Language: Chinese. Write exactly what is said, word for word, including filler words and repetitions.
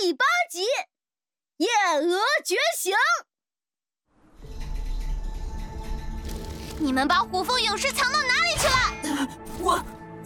第八集，夜蛾觉醒。 你们把虎风影视藏到哪里去了？ 我。